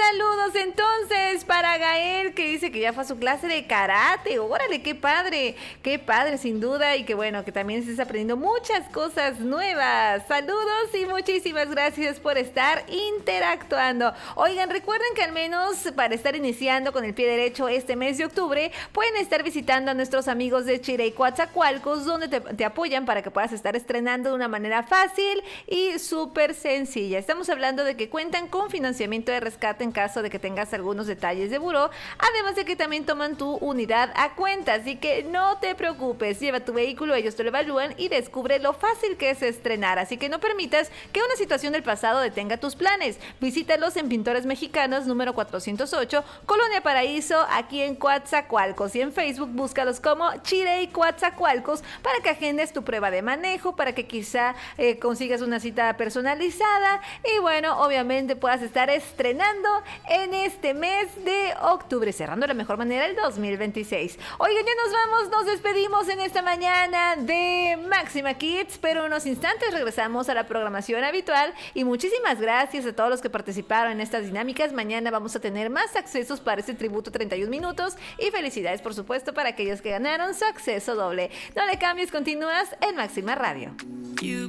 Saludos entonces para Gael, que dice que ya fue a su clase de karate. Órale, qué padre sin duda, y que bueno, que también estés aprendiendo muchas cosas nuevas. Saludos y muchísimas gracias por estar interactuando. Oigan, recuerden que al menos para estar iniciando con el pie derecho este mes de octubre, pueden estar visitando a nuestros amigos de Chile y Coatzacoalcos, donde te apoyan para que puedas estar estrenando de una manera fácil y súper sencilla. Estamos hablando de que cuentan con financiamiento de rescate en caso de que tengas algunos detalles de buró, además de que también toman tu unidad a cuenta, así que no te preocupes, lleva tu vehículo, ellos te lo evalúan y descubre lo fácil que es estrenar, así que no permitas que una situación del pasado detenga tus planes. Visítalos en Pintores Mexicanos número 408, Colonia Paraíso, aquí en Coatzacoalcos, y en Facebook búscalos como Chile y Coatzacoalcos para que agendes tu prueba de manejo, para que quizá consigas una cita personalizada y bueno, obviamente puedas estar estrenando en este mes de octubre, cerrando de la mejor manera el 2026. Oigan, ya nos vamos, nos despedimos en esta mañana de Máxima Kids, pero en unos instantes regresamos a la programación habitual y muchísimas gracias a todos los que participaron en estas dinámicas. Mañana vamos a tener más accesos para este tributo 31 minutos y felicidades por supuesto para aquellos que ganaron su acceso doble. No le cambies, continúas en Máxima Radio.